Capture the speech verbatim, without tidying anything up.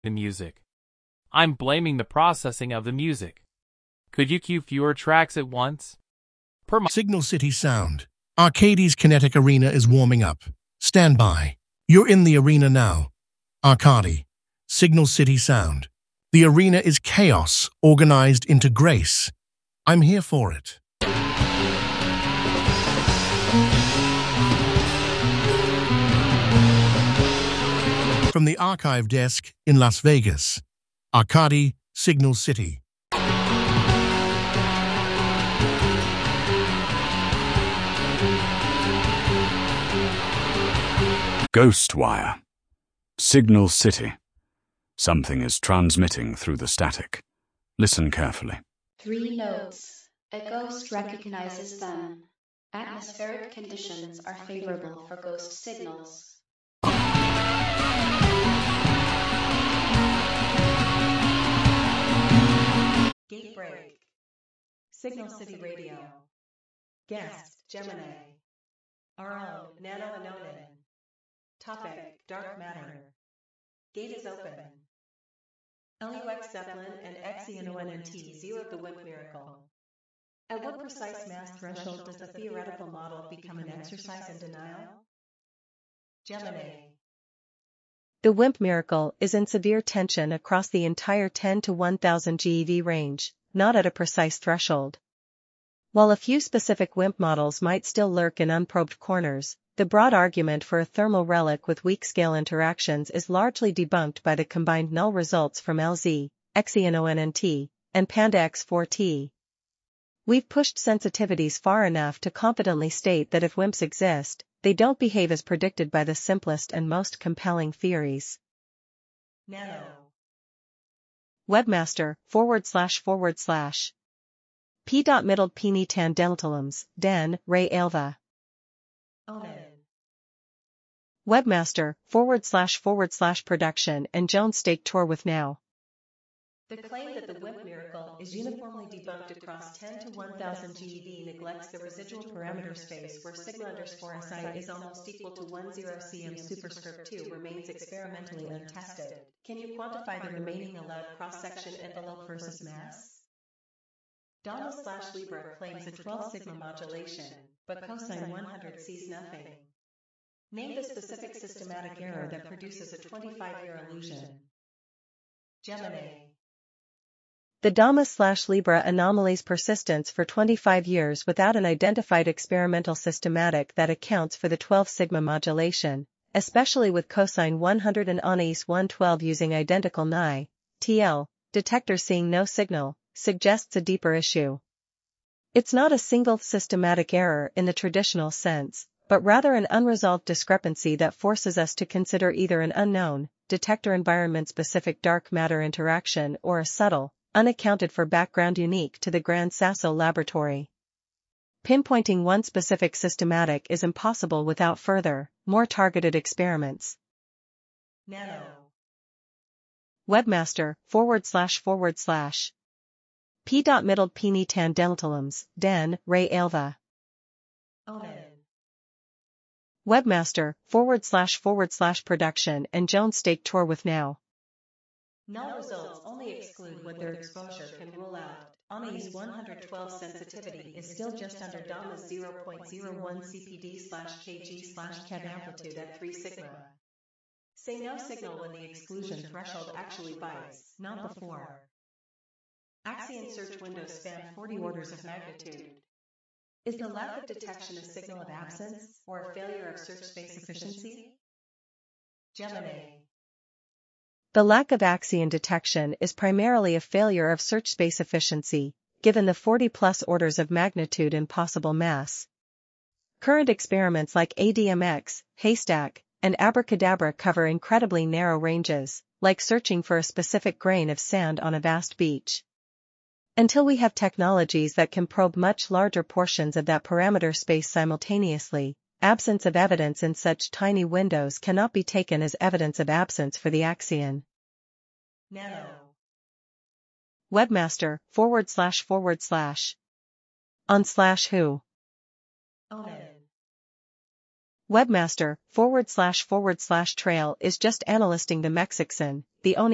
the music. I'm blaming the processing of the music. Could you cue fewer tracks at once? Per my Signal City Sound. Arcades Kinetic Arena is warming up. Stand by. You're in the arena now. Arcade. Signal City Sound. The arena is chaos organized into grace. I'm here for it. From the archive desk in Las Vegas. Arcade, Signal City. Ghostwire. Signal City. Something is transmitting through the static. Listen carefully. Three notes. A ghost recognizes them. Atmospheric conditions are favorable for ghost signals. Gate break. Signal City Radio. Guest, Gemini. Our own, Nano Anonin. Topic, dark matter. Gate is open. L U X Zeppelin and X E N O N N T zeroed the WIMP miracle. At what precise mass threshold does the theoretical model become an exercise in denial? Gemini. The WIMP miracle is in severe tension across the entire ten to one thousand GeV range, not at a precise threshold. While a few specific WIMP models might still lurk in unprobed corners, the broad argument for a thermal relic with weak scale interactions is largely debunked by the combined null results from L Z, X E N O N N T, and Panda X four T. We've pushed sensitivities far enough to confidently state that if WIMPs exist, they don't behave as predicted by the simplest and most compelling theories. Nano. Webmaster, forward slash forward slash. P. Middled Pini Tandentalums, Den, Ray Alva. Onan. Webmaster, forward slash forward slash production and Jones Stake Tour with Now. The claim that the WIMP miracle is uniformly debunked across ten to one thousand GeV neglects the residual parameter space where sigma underscore Si is almost equal to ten cm superscript two remains experimentally untested. Can you quantify the remaining allowed cross-section envelope versus mass? Dama slash Libra claims a twelve sigma modulation, but cosine one hundred sees nothing. Name the specific systematic error that produces a twenty-five year illusion. Gemini. The Dama slash Libra anomaly's persistence for twenty-five years without an identified experimental systematic that accounts for the twelve sigma modulation, especially with cosine one hundred and Anais one twelve using identical N I, T L, detectors seeing no signal, suggests a deeper issue. It's not a single systematic error in the traditional sense, but rather an unresolved discrepancy that forces us to consider either an unknown, detector environment-specific dark matter interaction or a subtle, unaccounted for background unique to the Gran Sasso laboratory. Pinpointing one specific systematic is impossible without further, more targeted experiments. Nano. Webmaster, forward slash forward slash. P. Middled Pini Tandentalums, Den, Ray Alva. Onan. Webmaster, forward slash forward slash production and Jones Stake Tour with Now. Null results only exclude what their exposure can rule out. Anais one hundred twelve sensitivity is still just under Dama's zero point zero one C P D slash kg slash cat amplitude at three sigma. Say no signal when the exclusion threshold actually bites, not before. Axion search windows span forty orders of magnitude. Is the lack of detection a signal of absence, or a failure of search space efficiency? Gemini. The lack of Axion detection is primarily a failure of search space efficiency, given the forty plus orders of magnitude in possible mass. Current experiments like A D M X, Haystack, and Abracadabra cover incredibly narrow ranges, like searching for a specific grain of sand on a vast beach. Until we have technologies that can probe much larger portions of that parameter space simultaneously, absence of evidence in such tiny windows cannot be taken as evidence of absence for the Axion. Nano. Webmaster, forward slash forward slash. On slash who? Onan. Webmaster, forward slash forward slash trail is just analysting the Mexixon, the Oni